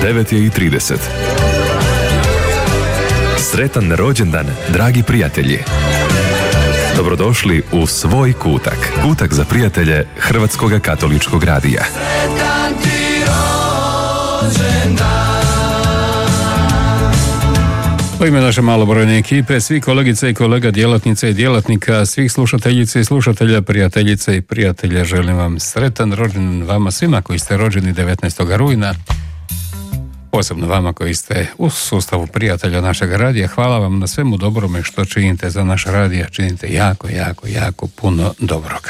9:30. Sretan rođendan, dragi prijatelji! Dobrodošli u svoj kutak. Kutak za prijatelje Hrvatskog katoličkog radija. U ime naše malobrojne ekipe, svih kolegica i kolega, djelatnica i djelatnika, svih slušateljica i slušatelja, prijateljica i prijatelja, želim vam sretan rođendan vama svima koji ste rođeni 19. rujna, posebno vama koji ste u sustavu prijatelja našeg radija. Hvala vam na svemu dobrome što činite za naš radija, činite jako puno dobroga.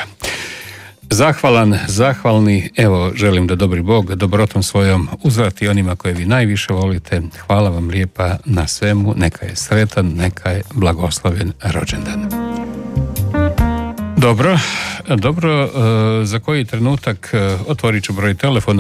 Zahvalni, evo, želim da dobri Bog dobrotom svojom uzvrati onima koje vi najviše volite. Hvala vam lijepa na svemu, neka je sretan, neka je blagosloven rođendan. Dobro, za koji trenutak otvorit ću broj telefona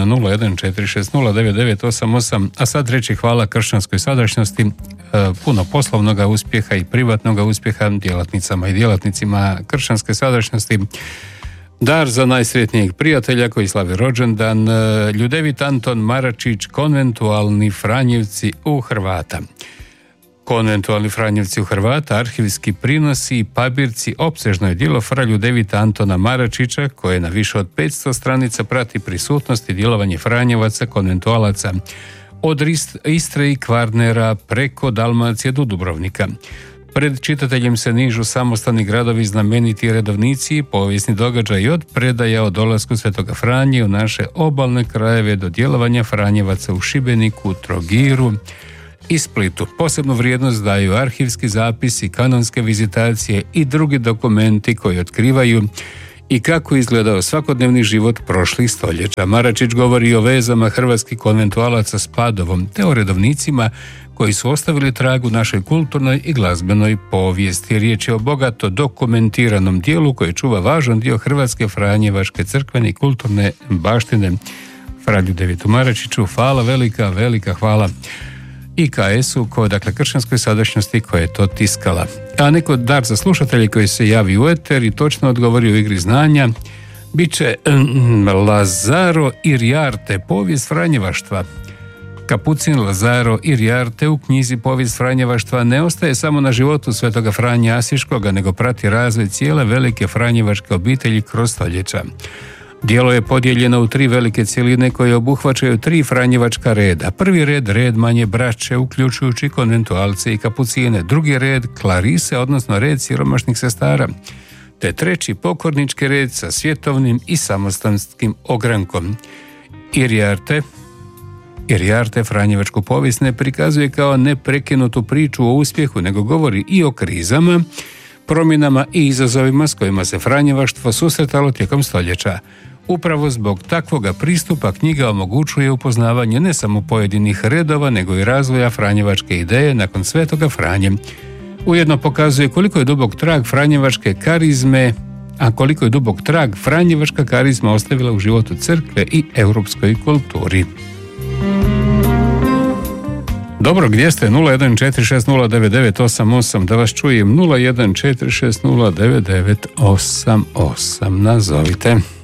014609988, a sad reći hvala kršćanskoj sadašnjosti, puno poslovnoga uspjeha i privatnoga uspjeha djelatnicama i djelatnicima kršćanske sadašnjosti. Dar za najsretnijeg prijatelja koji slavi rođendan, Ljudevit Anton Maračić, konventualni Franjevci u Hrvata. Konventualni Franjevci u Hrvata, arhivski prinosi i pabirci, opsežno je djelo fra Ljudevita Antona Maračića, koje na više od 500 stranica prati prisutnost i djelovanje Franjevaca, konventualaca od Istre i Kvarnera preko Dalmacije do Dubrovnika. Pred čitateljem se nižu samostalni gradovi, znameniti redovnici, povijesni događaj od predaja o dolasku Svetoga Franje u naše obalne krajeve do djelovanja Franjevaca u Šibeniku, Trogiru i Splitu. Posebnu vrijednost daju arhivski zapisi, kanonske vizitacije i drugi dokumenti koji otkrivaju i kako izgledao svakodnevni život prošlih stoljeća. Maračić govori o vezama hrvatskih konventualaca s Padovom, te o redovnicima koji su ostavili trag u našoj kulturnoj i glazbenoj povijesti. Riječ je o bogato dokumentiranom dijelu koji čuva važan dio hrvatske franjevačke crkvene i kulturne baštine. Fra Ljudevitu Maračiću, hvala, velika hvala IKS-u, dakle kršćanskoj sadašnjosti koja je to tiskala. A neko dar za slušatelji koji se javi u eter i točno odgovori u igri znanja, bit će Lazaro Iriarte, povijest franjevaštva. Kapucin Lazaro Iriarte u knjizi Povijest franjevaštva ne ostaje samo na životu Svetoga Franje Asiškoga, nego prati razvoj cijele velike franjevačke obitelji kroz stoljeća. Djelo je podijeljeno u 3 velike cjeline koje obuhvaćaju 3 franjevačka reda. Prvi red manje braće, uključujući konventualce i kapucine. Drugi red klarise, odnosno red siromašnih sestara. Te treći pokornički red sa svjetovnim i samostanskim ogrankom. Iriarte franjevačku povijest ne prikazuje kao neprekinutu priču o uspjehu, nego govori i o krizama, promjenama i izazovima s kojima se franjevaštvo susretalo tijekom stoljeća. Upravo zbog takvoga pristupa knjiga omogućuje upoznavanje ne samo pojedinih redova, nego i razvoja franjevačke ideje nakon Svetoga Franje. Ujedno pokazuje koliko je dubok trag franjevačke karizme, a koliko je dubok trag franjevačka karizma ostavila u životu crkve i europskoj kulturi. Dobro, gdje ste? 014609988, da vas čujem. 014609988, nazovite.